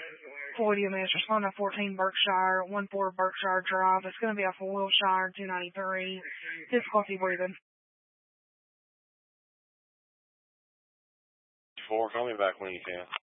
Floyd EMS, respond to 14 Berkshire, 14 Berkshire Drive. It's going to be off of Wilshire, 293. Difficulty breathing. 4, call me back when you can.